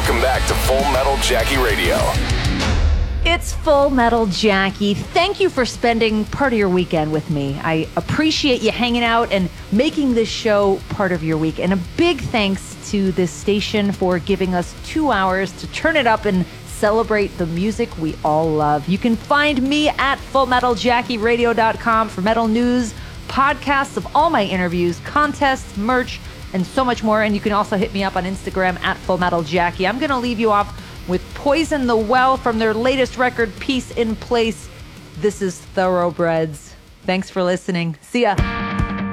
Welcome back to Full Metal Jackie Radio. It's Full Metal Jackie. Thank you for spending part of your weekend with me. I appreciate you hanging out and making this show part of your week. And a big thanks to this station for giving us 2 hours to turn it up and celebrate the music we all love. You can find me at FullMetalJackieRadio.com for metal news, podcasts of all my interviews, contests, merch, and so much more. And you can also hit me up on Instagram at FullMetalJackie. I'm going to leave you off with Poison the Well from their latest record, Peace in Place. This is Thoroughbreds. Thanks for listening. See ya.